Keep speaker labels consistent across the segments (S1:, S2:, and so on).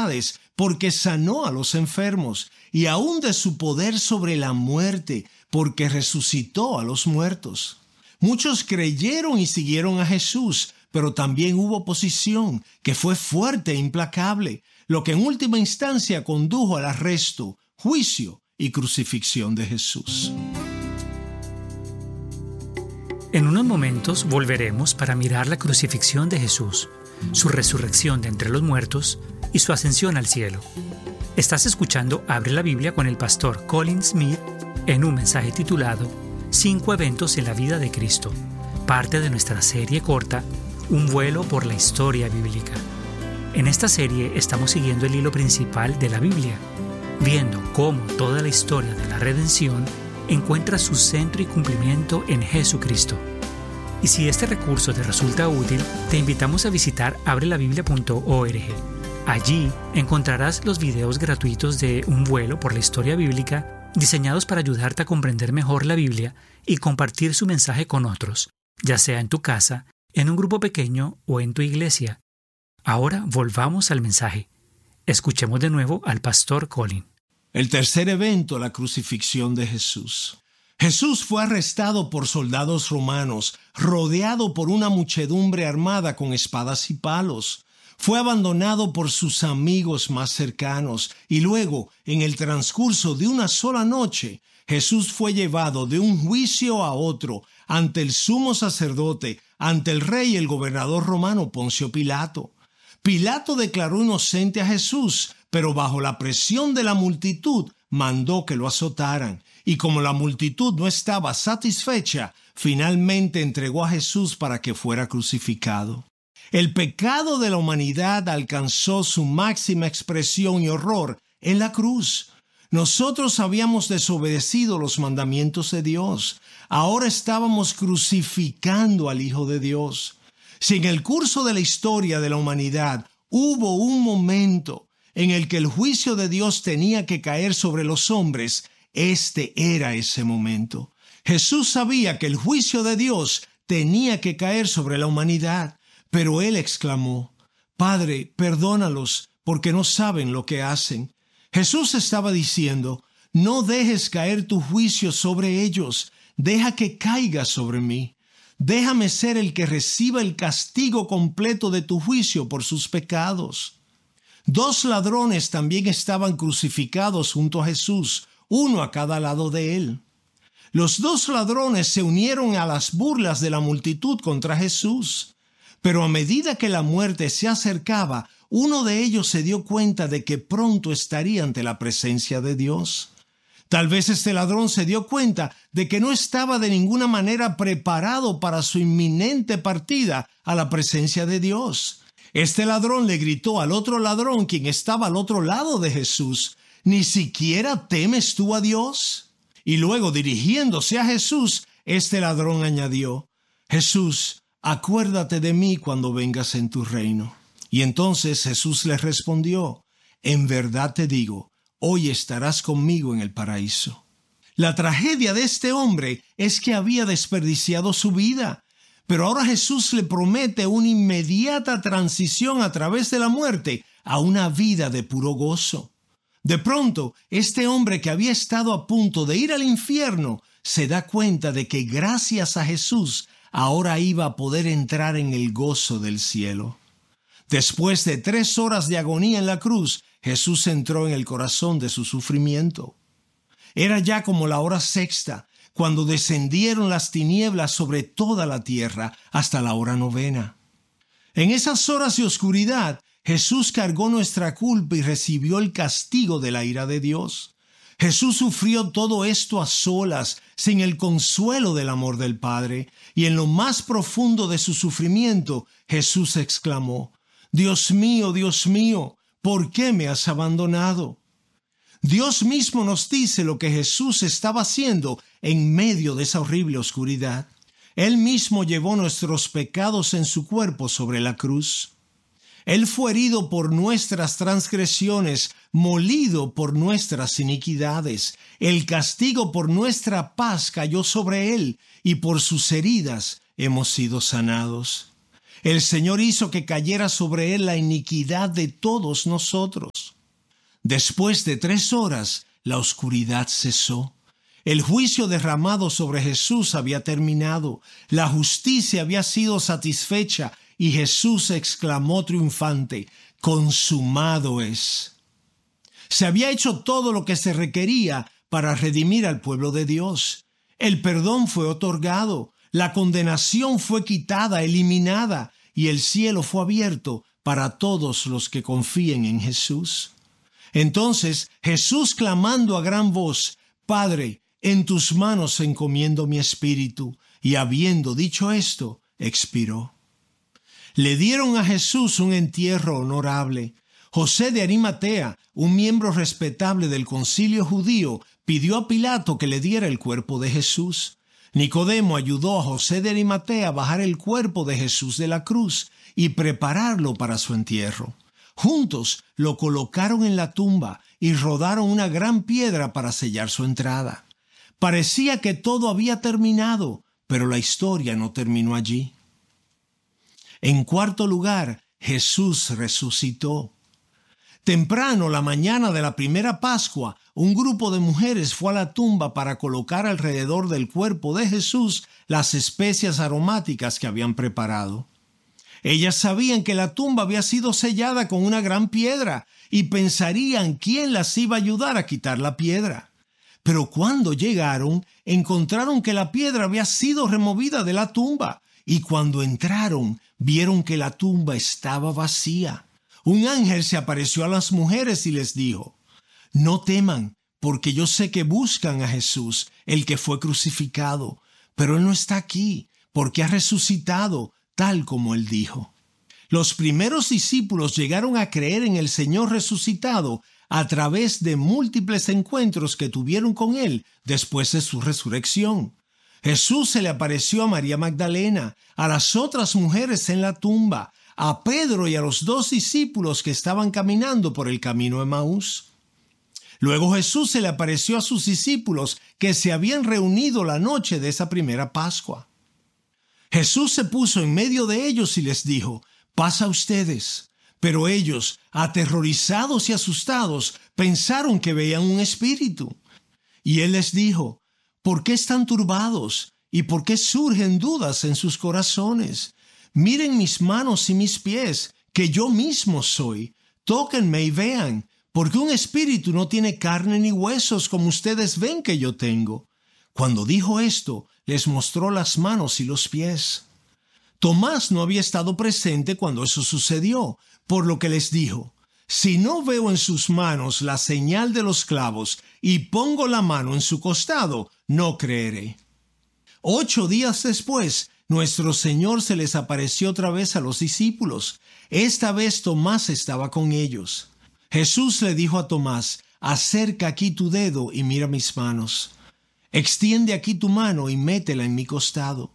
S1: potestades, porque sanó a los enfermos, y aún de su poder sobre la muerte, porque resucitó a los muertos. Muchos creyeron y siguieron a Jesús, pero también hubo oposición, que fue fuerte e implacable, lo que en última instancia condujo al arresto, juicio y crucifixión de Jesús.
S2: En unos momentos volveremos para mirar la crucifixión de Jesús, su resurrección de entre los muertos y su ascensión al cielo. Estás escuchando Abre la Biblia con el pastor Colin Smith en un mensaje titulado 5 eventos en la vida de Cristo, parte de nuestra serie corta Un vuelo por la historia bíblica. En esta serie estamos siguiendo el hilo principal de la Biblia, viendo cómo toda la historia de la redención encuentra su centro y cumplimiento en Jesucristo. Y si este recurso te resulta útil, te invitamos a visitar abrelabiblia.org. Allí encontrarás los videos gratuitos de Un vuelo por la historia bíblica, diseñados para ayudarte a comprender mejor la Biblia y compartir su mensaje con otros, ya sea en tu casa, en un grupo pequeño o en tu iglesia. Ahora volvamos al mensaje. Escuchemos de nuevo al pastor Colin.
S1: El tercer evento, la crucifixión de Jesús. Jesús fue arrestado por soldados romanos, rodeado por una muchedumbre armada con espadas y palos. Fue abandonado por sus amigos más cercanos y luego, en el transcurso de una sola noche, Jesús fue llevado de un juicio a otro ante el sumo sacerdote, ante el rey y el gobernador romano Poncio Pilato. Pilato declaró inocente a Jesús, pero bajo la presión de la multitud mandó que lo azotaran. Y como la multitud no estaba satisfecha, finalmente entregó a Jesús para que fuera crucificado. El pecado de la humanidad alcanzó su máxima expresión y horror en la cruz. Nosotros habíamos desobedecido los mandamientos de Dios. Ahora estábamos crucificando al Hijo de Dios. Si en el curso de la historia de la humanidad hubo un momento en el que el juicio de Dios tenía que caer sobre los hombres, este era ese momento. Jesús sabía que el juicio de Dios tenía que caer sobre la humanidad, pero él exclamó: Padre, perdónalos, porque no saben lo que hacen. Jesús estaba diciendo: no dejes caer tu juicio sobre ellos, deja que caiga sobre mí. Déjame ser el que reciba el castigo completo de tu juicio por sus pecados. 2 ladrones también estaban crucificados junto a Jesús, uno a cada lado de él. Los 2 ladrones se unieron a las burlas de la multitud contra Jesús. Pero a medida que la muerte se acercaba, uno de ellos se dio cuenta de que pronto estaría ante la presencia de Dios. Tal vez este ladrón se dio cuenta de que no estaba de ninguna manera preparado para su inminente partida a la presencia de Dios. Este ladrón le gritó al otro ladrón, quien estaba al otro lado de Jesús: ¿ni siquiera temes tú a Dios? Y luego, dirigiéndose a Jesús, este ladrón añadió: Jesús, acuérdate de mí cuando vengas en tu reino. Y entonces Jesús le respondió: en verdad te digo, hoy estarás conmigo en el paraíso. La tragedia de este hombre es que había desperdiciado su vida, pero ahora Jesús le promete una inmediata transición a través de la muerte a una vida de puro gozo. De pronto, este hombre que había estado a punto de ir al infierno se da cuenta de que gracias a Jesús ahora iba a poder entrar en el gozo del cielo. Después de 3 horas de agonía en la cruz, Jesús entró en el corazón de su sufrimiento. Era ya como la hora sexta, cuando descendieron las tinieblas sobre toda la tierra hasta la hora 9. En esas horas de oscuridad, Jesús cargó nuestra culpa y recibió el castigo de la ira de Dios. Jesús sufrió todo esto a solas, sin el consuelo del amor del Padre, y en lo más profundo de su sufrimiento, Jesús exclamó: Dios mío, ¿por qué me has abandonado? Dios mismo nos dice lo que Jesús estaba haciendo en medio de esa horrible oscuridad. Él mismo llevó nuestros pecados en su cuerpo sobre la cruz. Él fue herido por nuestras transgresiones, molido por nuestras iniquidades. El castigo por nuestra paz cayó sobre él, y por sus heridas hemos sido sanados. El Señor hizo que cayera sobre él la iniquidad de todos nosotros. Después de 3 horas, la oscuridad cesó. El juicio derramado sobre Jesús había terminado. La justicia había sido satisfecha y Jesús exclamó triunfante: «Consumado es». Se había hecho todo lo que se requería para redimir al pueblo de Dios. El perdón fue otorgado, la condenación fue quitada, eliminada, y el cielo fue abierto para todos los que confíen en Jesús. Entonces Jesús, clamando a gran voz: «Padre, en tus manos encomiendo mi espíritu», y habiendo dicho esto, expiró. Le dieron a Jesús un entierro honorable. José de Arimatea, un miembro respetable del concilio judío, pidió a Pilato que le diera el cuerpo de Jesús. Nicodemo ayudó a José de Arimatea a bajar el cuerpo de Jesús de la cruz y prepararlo para su entierro. Juntos lo colocaron en la tumba y rodaron una gran piedra para sellar su entrada. Parecía que todo había terminado, pero la historia no terminó allí. En cuarto lugar, Jesús resucitó. Temprano, la mañana de la primera Pascua, un grupo de mujeres fue a la tumba para colocar alrededor del cuerpo de Jesús las especias aromáticas que habían preparado. Ellas sabían que la tumba había sido sellada con una gran piedra y pensarían quién las iba a ayudar a quitar la piedra. Pero cuando llegaron, encontraron que la piedra había sido removida de la tumba, y cuando entraron, vieron que la tumba estaba vacía. Un ángel se apareció a las mujeres y les dijo: «No teman, porque yo sé que buscan a Jesús, el que fue crucificado, pero él no está aquí, porque ha resucitado, tal como él dijo». Los primeros discípulos llegaron a creer en el Señor resucitado a través de múltiples encuentros que tuvieron con él después de su resurrección. Jesús se le apareció a María Magdalena, a las otras mujeres en la tumba, a Pedro y a los 2 discípulos que estaban caminando por el camino de Emaús. Luego Jesús se le apareció a sus discípulos que se habían reunido la noche de esa primera Pascua. Jesús se puso en medio de ellos y les dijo: «Paz a ustedes». Pero ellos, aterrorizados y asustados, pensaron que veían un espíritu. Y él les dijo: «¿Por qué están turbados? ¿Y por qué surgen dudas en sus corazones? Miren mis manos y mis pies, que yo mismo soy. Tóquenme y vean, porque un espíritu no tiene carne ni huesos como ustedes ven que yo tengo». Cuando dijo esto, les mostró las manos y los pies. Tomás no había estado presente cuando eso sucedió, por lo que les dijo: «Si no veo en sus manos la señal de los clavos y pongo la mano en su costado, no creeré». 8 días después, nuestro Señor se les apareció otra vez a los discípulos. Esta vez Tomás estaba con ellos. Jesús le dijo a Tomás: «Acerca aquí tu dedo y mira mis manos. Extiende aquí tu mano y métela en mi costado».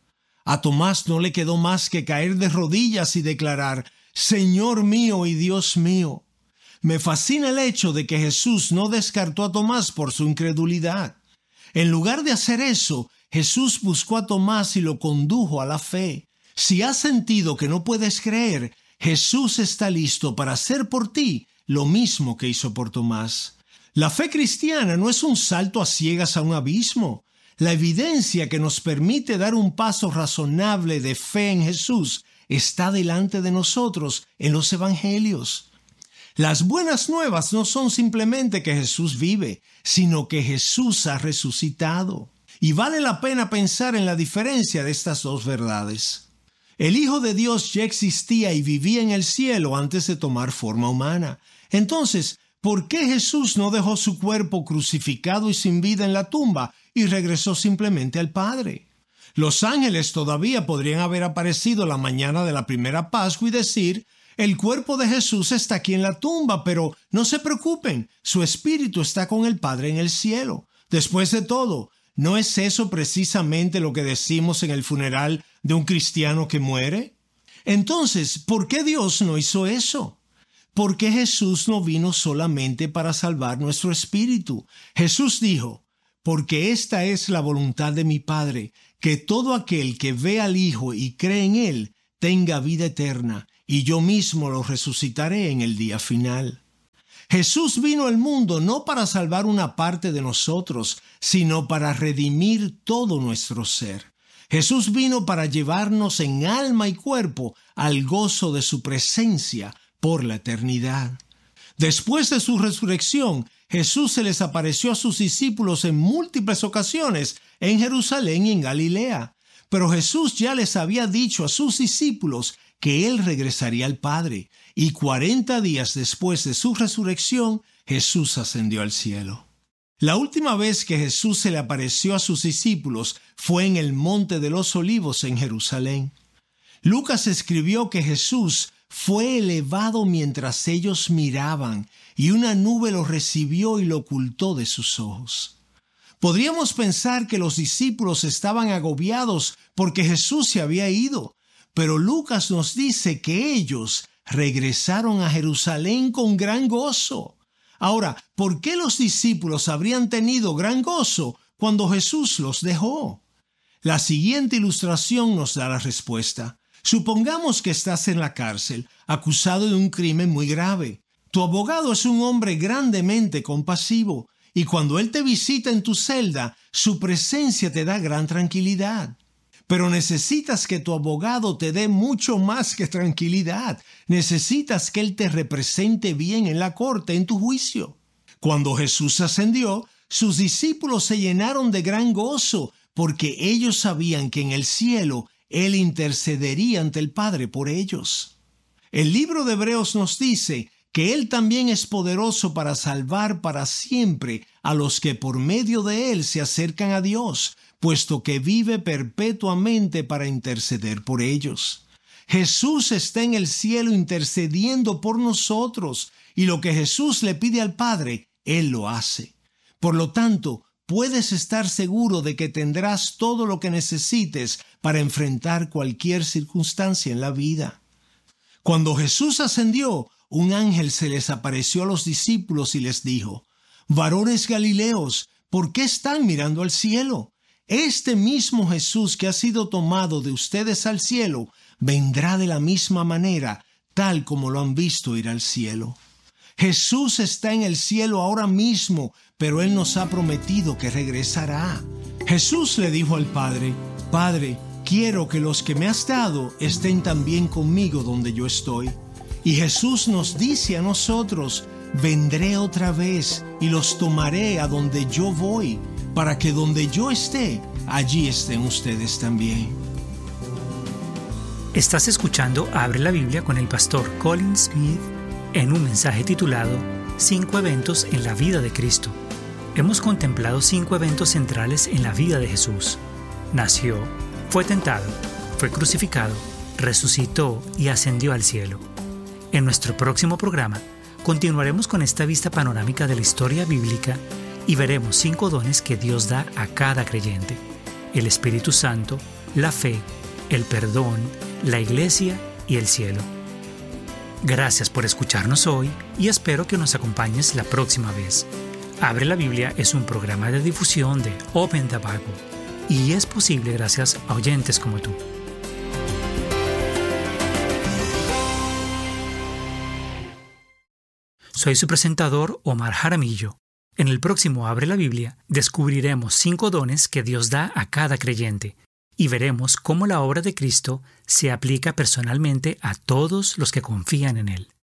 S1: A Tomás no le quedó más que caer de rodillas y declarar: «Señor mío y Dios mío». Me fascina el hecho de que Jesús no descartó a Tomás por su incredulidad. En lugar de hacer eso, Jesús buscó a Tomás y lo condujo a la fe. Si has sentido que no puedes creer, Jesús está listo para hacer por ti lo mismo que hizo por Tomás. La fe cristiana no es un salto a ciegas a un abismo. La evidencia que nos permite dar un paso razonable de fe en Jesús está delante de nosotros en los evangelios. Las buenas nuevas no son simplemente que Jesús vive, sino que Jesús ha resucitado. Y vale la pena pensar en la diferencia de estas 2 verdades. El Hijo de Dios ya existía y vivía en el cielo antes de tomar forma humana. Entonces, ¿por qué Jesús no dejó su cuerpo crucificado y sin vida en la tumba y regresó simplemente al Padre? Los ángeles todavía podrían haber aparecido la mañana de la primera Pascua y decir: «El cuerpo de Jesús está aquí en la tumba, pero no se preocupen, su espíritu está con el Padre en el cielo». Después de todo, ¿no es eso precisamente lo que decimos en el funeral de un cristiano que muere? Entonces, ¿por qué Dios no hizo eso? ¿Por qué Jesús no vino solamente para salvar nuestro espíritu? Jesús dijo: «Porque esta es la voluntad de mi Padre, que todo aquel que ve al Hijo y cree en Él tenga vida eterna, y yo mismo lo resucitaré en el día final. Jesús vino al mundo no para salvar una parte de nosotros, sino para redimir todo nuestro ser. Jesús vino para llevarnos en alma y cuerpo al gozo de su presencia por la eternidad. Después de su resurrección, Jesús se les apareció a sus discípulos en múltiples ocasiones en Jerusalén y en Galilea. Pero Jesús ya les había dicho a sus discípulos que Él regresaría al Padre, y 40 días después de su resurrección, Jesús ascendió al cielo. La última vez que Jesús se le apareció a sus discípulos fue en el Monte de los Olivos en Jerusalén. Lucas escribió que Jesús fue elevado mientras ellos miraban, y una nube lo recibió y lo ocultó de sus ojos. Podríamos pensar que los discípulos estaban agobiados porque Jesús se había ido, pero Lucas nos dice que ellos regresaron a Jerusalén con gran gozo. Ahora, ¿por qué los discípulos habrían tenido gran gozo cuando Jesús los dejó? La siguiente ilustración nos da la respuesta. Supongamos que estás en la cárcel, acusado de un crimen muy grave. Tu abogado es un hombre grandemente compasivo, y cuando él te visita en tu celda, su presencia te da gran tranquilidad. Pero necesitas que tu abogado te dé mucho más que tranquilidad. Necesitas que él te represente bien en la corte, en tu juicio. Cuando Jesús ascendió, sus discípulos se llenaron de gran gozo, porque ellos sabían que en el cielo él intercedería ante el Padre por ellos. El libro de Hebreos nos dice que Él también es poderoso para salvar para siempre a los que por medio de Él se acercan a Dios, puesto que vive perpetuamente para interceder por ellos. Jesús está en el cielo intercediendo por nosotros, y lo que Jesús le pide al Padre, Él lo hace. Por lo tanto, puedes estar seguro de que tendrás todo lo que necesites para enfrentar cualquier circunstancia en la vida. Cuando Jesús ascendió, un ángel se les apareció a los discípulos y les dijo: «Varones Galileos, ¿por qué están mirando al cielo? Este mismo Jesús que ha sido tomado de ustedes al cielo, vendrá de la misma manera, tal como lo han visto ir al cielo». Jesús está en el cielo ahora mismo, pero Él nos ha prometido que regresará. Jesús le dijo al Padre: «Padre, quiero que los que me has dado estén también conmigo donde yo estoy». Y Jesús nos dice a nosotros: «Vendré otra vez y los tomaré a donde yo voy, para que donde yo esté, allí estén ustedes también».
S2: Estás escuchando Abre la Biblia con el pastor Colin Smith en un mensaje titulado 5 eventos en la vida de Cristo. Hemos contemplado 5 eventos centrales en la vida de Jesús. Nació, fue tentado, fue crucificado, resucitó y ascendió al cielo. En nuestro próximo programa continuaremos con esta vista panorámica de la historia bíblica y veremos 5 dones que Dios da a cada creyente: el Espíritu Santo, la fe, el perdón, la iglesia y el cielo. Gracias por escucharnos hoy y espero que nos acompañes la próxima vez. Abre la Biblia es un programa de difusión de Open the Bible y es posible gracias a oyentes como tú. Soy su presentador, Omar Jaramillo. En el próximo Abre la Biblia descubriremos 5 dones que Dios da a cada creyente y veremos cómo la obra de Cristo se aplica personalmente a todos los que confían en Él.